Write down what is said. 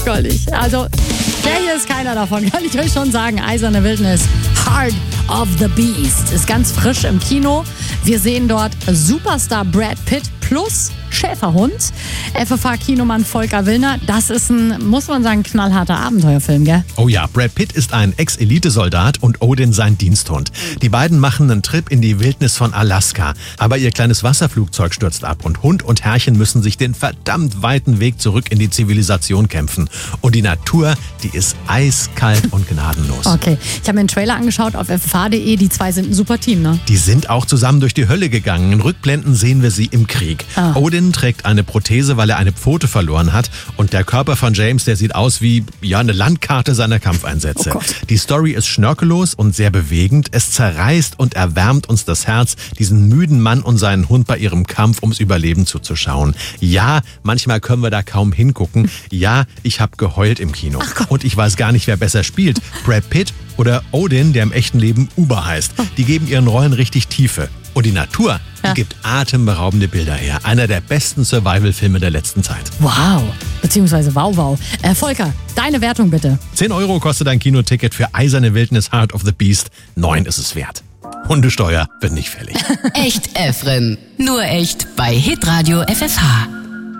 Goldig. Also, der hier ist keiner davon, kann ich euch schon sagen. Eiserne Wildnis, Heart of the Beast, ist ganz frisch im Kino. Wir sehen dort Superstar Brad Pitt plus Schäferhund. FFH-Kinomann Volker Willner. Das ist ein, muss man sagen, knallharter Abenteuerfilm, gell? Oh ja, Brad Pitt ist ein Ex-Elite-Soldat und Odin sein Diensthund. Die beiden machen einen Trip in die Wildnis von Alaska. Aber ihr kleines Wasserflugzeug stürzt ab und Hund und Herrchen müssen sich den verdammt weiten Weg zurück in die Zivilisation kämpfen. Und die Natur, die ist eiskalt und gnadenlos. Okay, ich habe mir einen Trailer angeschaut auf ffh.de. Die zwei sind ein super Team, ne? Die sind auch zusammen durch die Hölle gegangen. In Rückblenden sehen wir sie im Krieg. Odin trägt eine Prothese, weil er eine Pfote verloren hat. Und der Körper von James, der sieht aus wie eine Landkarte seiner Kampfeinsätze. Oh Gott. Die Story ist schnörkellos und sehr bewegend. Es zerreißt und erwärmt uns das Herz, diesen müden Mann und seinen Hund bei ihrem Kampf ums Überleben zuzuschauen. Ja, manchmal können wir da kaum hingucken. Ja, ich habe geheult im Kino. Und ich weiß gar nicht, wer besser spielt. Brad Pitt oder Odin, der im echten Leben Uber heißt. Die geben ihren Rollen richtig Tiefe. Und die Natur, die gibt atemberaubende Bilder her. Einer der besten Survival-Filme der letzten Zeit. Wow, beziehungsweise wow. Volker, deine Wertung bitte. 10 € kostet ein Kinoticket für Eiserne Wildnis Heart of the Beast. 9 ist es wert. Hundesteuer wird nicht fällig. Echt Efren. Nur echt bei Hitradio FFH.